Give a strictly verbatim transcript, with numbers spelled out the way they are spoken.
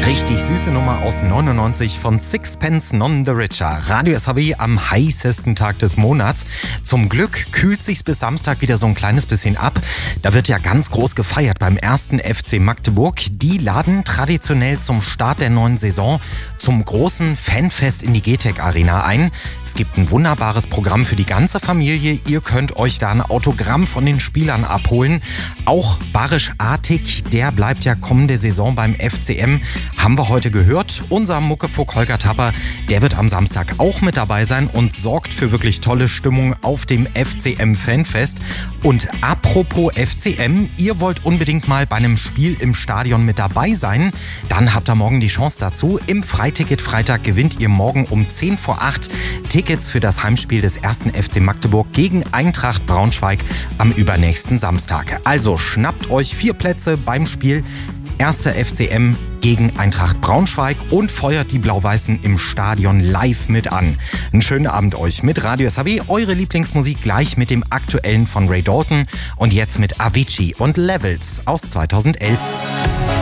Richtig süße Nummer aus neunundneunzig von Sixpence None the Richer. Radio S H W am heißesten Tag des Monats. Zum Glück kühlt sich's bis Samstag wieder so ein kleines bisschen ab. Da wird ja ganz groß gefeiert beim ersten F C Magdeburg. Die laden traditionell zum Start der neuen Saison zum großen Fanfest in die Getec Arena ein. Es gibt ein wunderbares Programm für die ganze Familie. Ihr könnt euch da ein Autogramm von den Spielern abholen. Auch Barisch Artig, der bleibt ja kommende Saison beim F C M. Haben wir heute gehört. Unser Muckefuck Holger Tapper, der wird am Samstag auch mit dabei sein und sorgt für wirklich tolle Stimmung auf dem F C M Fanfest. Und apropos F C M, ihr wollt unbedingt mal bei einem Spiel im Stadion mit dabei sein, dann habt ihr morgen die Chance dazu. Im Freiticket Freitag gewinnt ihr morgen um zehn vor acht Tickets für das Heimspiel des ersten F C Magdeburg gegen Eintracht Braunschweig am übernächsten Samstag. Also schnappt euch vier Plätze beim Spiel erster F C M gegen Eintracht Braunschweig und feuert die Blau-Weißen im Stadion live mit an. Einen schönen Abend euch mit Radio S H W, eure Lieblingsmusik gleich mit dem aktuellen von Ray Dalton und jetzt mit Avicii und Levels aus zweitausendelf.